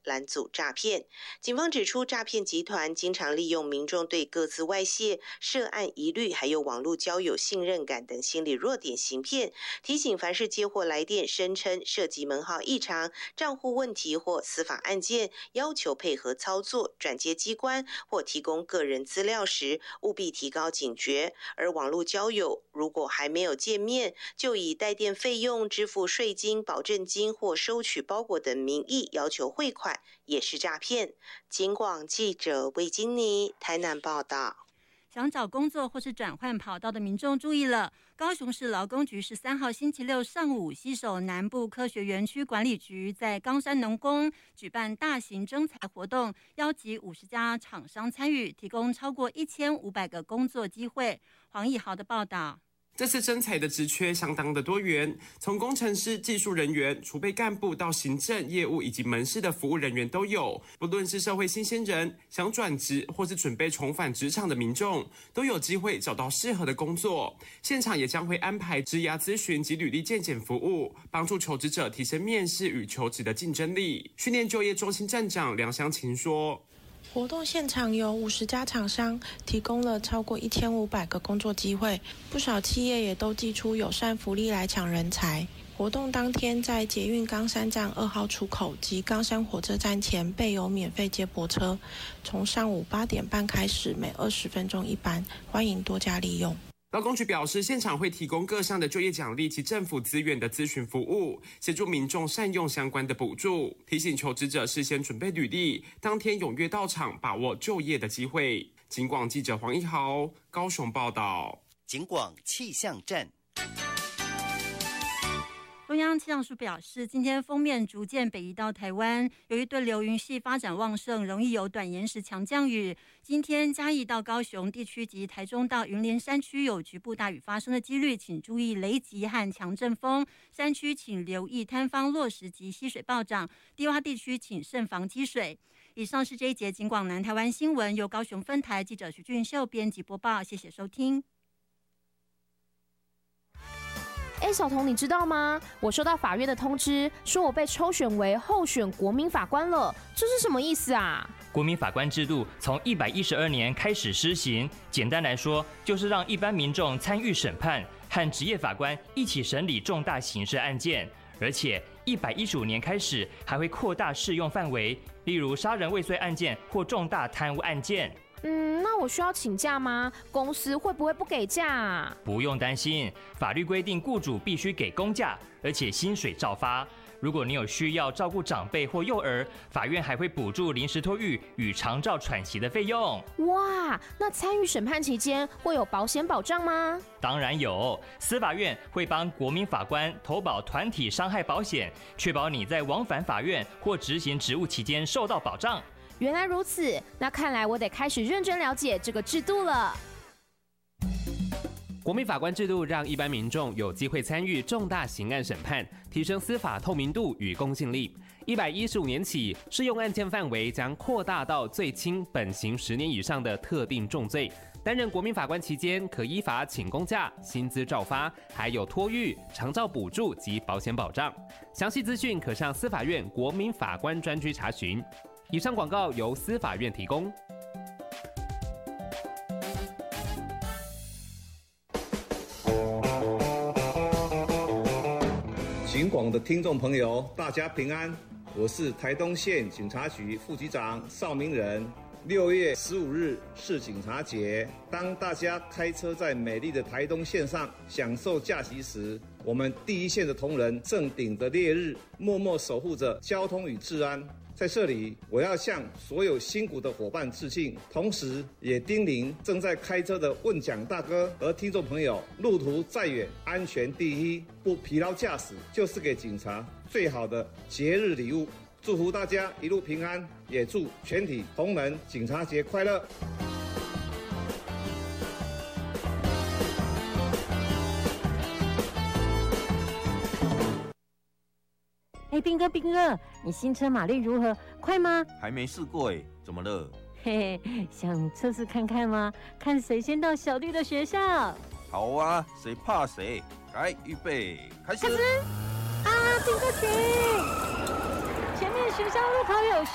拦阻诈骗。警方指出，诈骗集团经常利用民众对个资外泄、涉案疑虑，还有网络交友信任感等心理弱点行骗。提醒凡是接获来电声称涉及门号异常、账户问题或司法案件，要求配合操作、转接机关或提供个人资料时，务必提高警觉。而网络交友如果还没有见面，就以带电费用、支付税金、保证金或收取包裹等名义要求汇款，也是诈骗。警广记者魏金妮台南报道。 想找工作或是转换跑道的民众注意了，高雄市劳工局13号星期六上午携手南部科学园区管理局，在冈山农工举办大型征才活动，邀集50家厂商参与，提供超过1500个工作机会。黄义豪的报道。 这次征才的职缺相当的多元，从工程师、技术人员、储备干部到行政、业务以及门市的服务人员都有。不论是社会新鲜人、想转职或是准备重返职场的民众，都有机会找到适合的工作。现场也将会安排职涯咨询及履历健检服务，帮助求职者提升面试与求职的竞争力。训练就业中心站长梁湘琴说， 活动现场有50家厂商提供了超过1500个工作机会，不少企业也都祭出友善福利来抢人才。活动当天在捷运冈山站2号出口及冈山火车站前备有免费接驳车，从上午8点半开始，每20分钟一班，欢迎多加利用。 劳工局表示，现场会提供各项的就业奖励及政府资源的咨询服务，协助民众善用相关的补助，提醒求职者事先准备履历，当天踊跃到场，把握就业的机会。警广记者黄一豪高雄报道。 警广气象站。 中央气象署表示，今天锋面逐渐北移到台湾，由于对流云系发展旺盛，容易有短延时强降雨。今天嘉义到高雄地区及台中到云林山区有局部大雨发生的几率，请注意雷击和强阵风。山区请留意坍方落石及溪水暴涨，低洼地区请慎防积水。以上是这一节警广南台湾新闻，由高雄分台记者徐俊秀编辑播报，谢谢收听。 小童，你知道吗？我收到法院的通知，说我被抽选为候选国民法官了，这是什么意思啊？ 国民法官制度从112年开始施行，简单来说，就是让一般民众参与审判，和职业法官一起审理重大刑事案件。而且115年开始还会扩大适用范围，例如杀人未遂案件或重大贪污案件。 那我需要请假吗？公司会不会不给假啊？ 不用担心，法律规定雇主必须给公假，而且薪水照发。如果你有需要照顾长辈或幼儿，法院还会补助临时托育与长照喘息的费用。 哇，那参与审判期间会有保险保障吗？ 当然有，司法院会帮国民法官投保团体伤害保险，确保你在往返法院或执行职务期间受到保障。 原来如此，那看来我得开始认真了解这个制度了。 国民法官制度让一般民众有机会参与重大刑案审判，提升司法透明度与公信力。115年起，适用案件范围将扩大到最轻本刑10年以上的特定重罪。担任国民法官期间，可依法请公假、薪资照发，还有托育、长照补助及保险保障。详细资讯可上司法院国民法官专区查询。以上广告由司法院提供。 警广的听众朋友，大家平安，我是台东县警察局副局长邵明仁。6月15日是警察节，当大家开车在美丽的台东县上享受假期时，我们第一线的同仁正顶着烈日，默默守护着交通与治安。在这里，我要向所有辛苦的伙伴致敬，同时也叮咛正在开车的问奖大哥和听众朋友：路途再远，安全第一，不疲劳驾驶就是给警察最好的节日礼物。祝福大家一路平安，也祝全体同仁警察节快乐。 斌哥，你新车马力如何？快吗？ 还没试过哎，怎么了？ 嘿嘿，想测试看看吗？看谁先到小弟的学校。 好啊，谁怕谁？来，预备，开始！ 斌哥停！前面学校路口有事，